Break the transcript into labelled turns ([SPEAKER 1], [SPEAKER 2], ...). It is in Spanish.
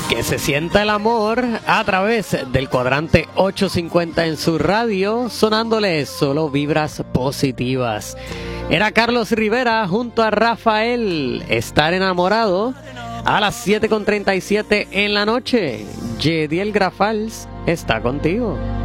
[SPEAKER 1] Que se sienta el amor a través del cuadrante 850 en su radio, sonándole solo vibras positivas. Era Carlos Rivera junto a Rafael, Estar Enamorado, a las 7:37 en la noche. Yediel Grafals está contigo.